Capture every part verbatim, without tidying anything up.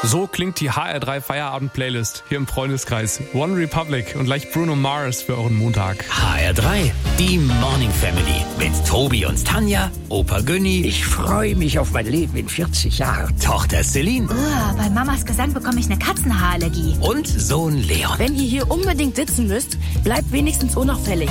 So klingt die H R drei Feierabend-Playlist hier im Freundeskreis. One Republic und gleich Bruno Mars für euren Montag. H R drei, die Morning Family mit Tobi und Tanja, Opa Günni. Ich freue mich auf mein Leben in vierzig Jahren. Tochter Celine. Oh, bei Mamas Gesang bekomme ich eine Katzenhaarallergie. Und Sohn Leon. Wenn ihr hier unbedingt sitzen müsst, bleibt wenigstens unauffällig.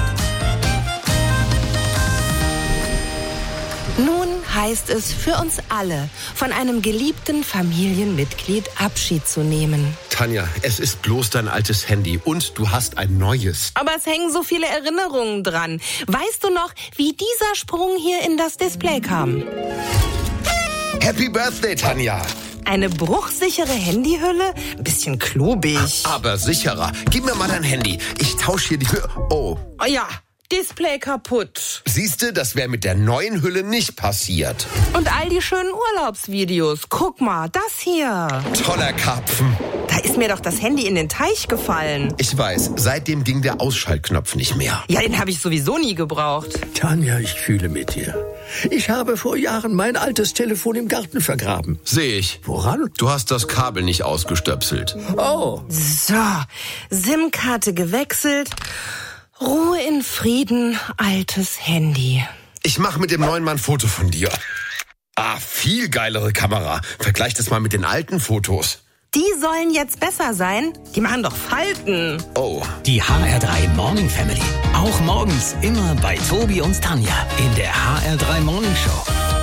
Nun heißt es für uns alle, von einem geliebten Familienmitglied Abschied zu nehmen. Tanja, es ist bloß dein altes Handy und du hast ein neues. Aber es hängen so viele Erinnerungen dran. Weißt du noch, wie dieser Sprung hier in das Display kam? Happy Birthday, Tanja. Eine bruchsichere Handyhülle? Ein bisschen klobig. Aber sicherer. Gib mir mal dein Handy. Ich tausche hier die... Oh. Oh ja. Display kaputt. Siehste, das wäre mit der neuen Hülle nicht passiert. Und all die schönen Urlaubsvideos. Guck mal, das hier. Toller Karpfen. Da ist mir doch das Handy in den Teich gefallen. Ich weiß, seitdem ging der Ausschaltknopf nicht mehr. Ja, den habe ich sowieso nie gebraucht. Tanja, ich fühle mit dir. Ich habe vor Jahren mein altes Telefon im Garten vergraben. Sehe ich. Woran? Du hast das Kabel nicht ausgestöpselt. Oh. So, SIM-Karte gewechselt. Ruhe in Frieden, altes Handy. Ich mache mit dem neuen Mal ein Foto von dir. Ah, viel geilere Kamera. Vergleich das mal mit den alten Fotos. Die sollen jetzt besser sein? Die machen doch Falten. Oh. Die H R drei Morning Family. Auch morgens immer bei Tobi und Tanja in der H R drei Morning Show.